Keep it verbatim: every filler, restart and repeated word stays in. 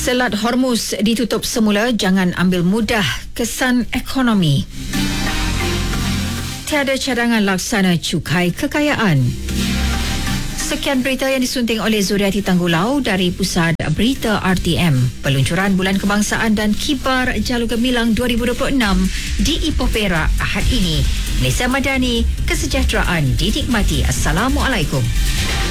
Selat Hormuz ditutup semula, jangan ambil mudah kesan ekonomi. Tiada cadangan laksana cukai kekayaan. Sekian berita yang disunting oleh Zuriati Tanggulau dari Pusat Berita R T M. Peluncuran Bulan Kebangsaan dan Kibar Jalur Gemilang dua ribu dua puluh enam di Ipoh Perak Ahad ini. Malaysia Madani, kesejahteraan dinikmati. Assalamualaikum.